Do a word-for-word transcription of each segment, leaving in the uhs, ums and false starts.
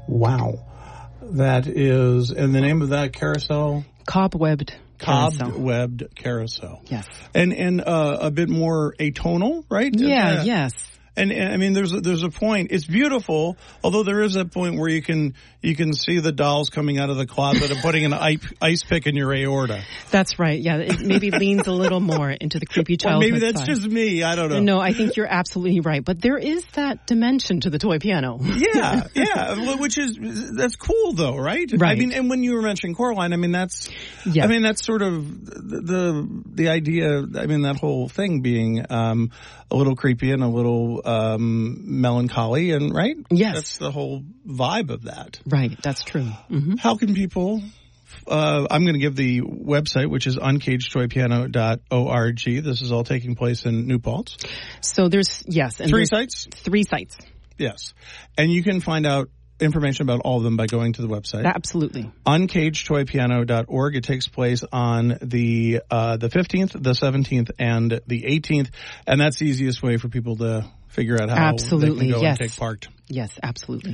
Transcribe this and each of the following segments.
Wow. That is, and the name of that carousel? Cobwebbed carousel. Cobwebbed carousel. Yes. And and uh, a bit more atonal, right? Yeah, uh, yes. And, and I mean, there's a, there's a point. It's beautiful, although there is a point where you can you can see the dolls coming out of the closet and putting an ice, ice pick in your aorta. That's right. Yeah, it maybe leans a little more into the creepy childhood. Or maybe that's side. just me. I don't know. No, I think you're absolutely right. But there is that dimension to the toy piano. Yeah, yeah. Which is that's cool, though, right? Right. I mean, and when you were mentioning Coraline, I mean, that's yeah. I mean, that's sort of the the, the idea. I mean, that whole thing being um, a little creepy and a little um, melancholy, and right? Yes, that's the whole vibe of that. Right, that's true. Mm-hmm. How can people? Uh, I'm going to give the website, which is uncaged toy piano dot org. This is all taking place in New Paltz. So there's yes, and three there's sites. Three sites. Yes, and you can find out information about all of them by going to the website. Absolutely. uncaged toy piano dot org. It takes place on the uh, the fifteenth, the seventeenth, and the eighteenth, and that's the easiest way for people to figure out how absolutely. they can go yes. and take part. Yes, absolutely.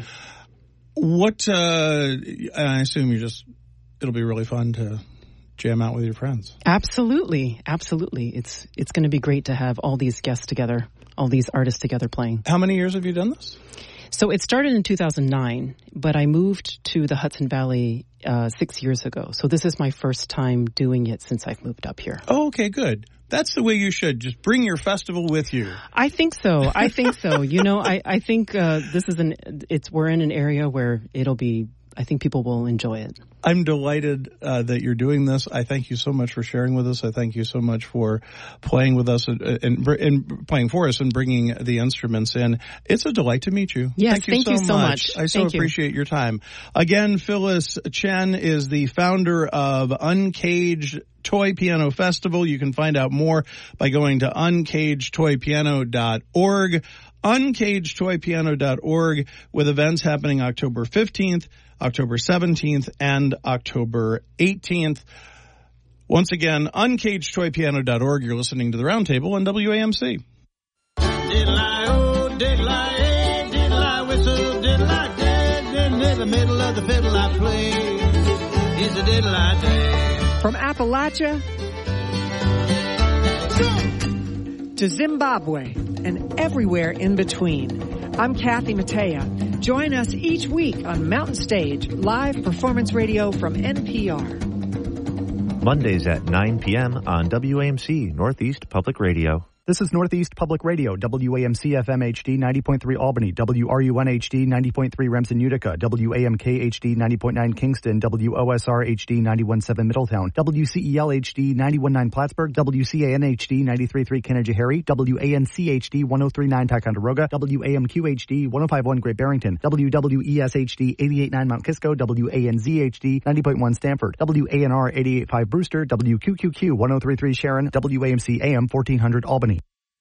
What, uh, I assume you just, it'll be really fun to jam out with your friends. Absolutely. Absolutely. It's, it's going to be great to have all these guests together, all these artists together playing. How many years have you done this? So it started in two thousand nine, but I moved to the Hudson Valley uh, six years ago. So this is my first time doing it since I've moved up here. Oh, okay, good. That's the way you should. Just bring your festival with you. I think so. I think so. You know, I, I think uh, this is an, it's, we're in an area where it'll be, I think people will enjoy it. I'm delighted uh, that you're doing this. I thank you so much for sharing with us. I thank you so much for playing with us and, and, and playing for us and bringing the instruments in. It's a delight to meet you. Yes, thank you, thank so, you so much. much. I so thank appreciate you. your time. Again, Phyllis Chen is the founder of Uncaged Toy Piano Festival. You can find out more by going to uncaged toy piano dot org. uncaged toy piano dot org with events happening October fifteenth, October seventeenth, and October eighteenth. Once again, uncaged toy piano dot org. You're listening to The Roundtable on W A M C. Diddle-I, oh, diddle-I, eh, diddle-I, whistle, diddle-I, dead, in the middle of the fiddle I play, is a diddle-I day. From Appalachia to Zimbabwe and everywhere in between, I'm Kathy Mattea. Join us each week on Mountain Stage, live performance radio from N P R. Mondays at nine p.m. on W A M C Northeast Public Radio. This is Northeast Public Radio, W A M C F M H D ninety point three Albany, W R U N H D ninety point three Remsen Utica, W A M K H D ninety point nine Kingston, W O S R H D ninety-one point seven Middletown, W C E L H D ninety-one point nine Plattsburgh, W C A N H D ninety-three point three Canajoharie, W A N C H D one oh three point nine Ticonderoga, W A M Q H D one oh five point one Great Barrington, W W E S H D eighty-eight point nine Mount Kisco, W A N Z H D ninety point one Stamford, W A N R eighty-eight point five Brewster, W Q Q Q one oh three point three Sharon, W A M C A M fourteen hundred Albany.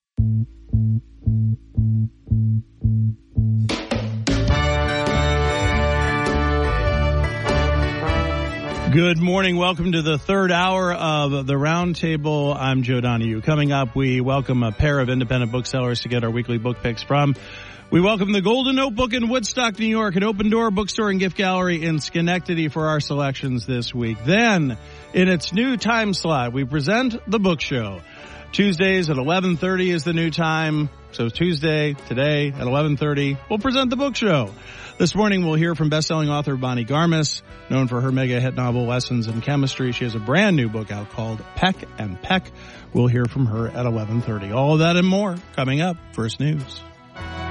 Good morning. Welcome to the third hour of the Roundtable. I'm Joe Donahue. Coming up, we welcome a pair of independent booksellers to get our weekly book picks from. We welcome the Golden Notebook in Woodstock, New York, an Open Door Bookstore and Gift Gallery in Schenectady for our selections this week. Then, in its new time slot, we present The Book Show. Tuesdays at eleven thirty is the new time. So Tuesday, today at eleven thirty, we'll present The Book Show. This morning we'll hear from best-selling author Bonnie Garmis, known for her mega hit novel Lessons in Chemistry. She has a brand new book out called Peck and Peck. We'll hear from her at eleven thirty. All of that and more coming up. First News.